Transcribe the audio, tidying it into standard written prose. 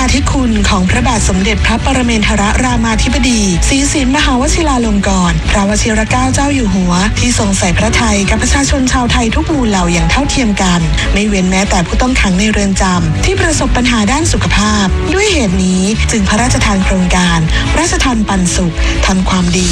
ธิคุณของพระบาทสมเด็จพระปรเมนทรรามาธิบดีศรีสินมหาวชิราลงกรณ์พระวชิรเกล้าเจ้าอยู่หัวที่ทรงใส่พระทัยกับประชาชนชาวไทยทุกหมู่เหล่าอย่างเท่าเทียมกันไม่เว้นแม้แต่ผู้ต้องขังในเรือนจำที่ประสบปัญหาด้านสุขภาพด้วยเหตุนี้จึงพระราชทานโครงการพระราชทานปันสุขทำความดี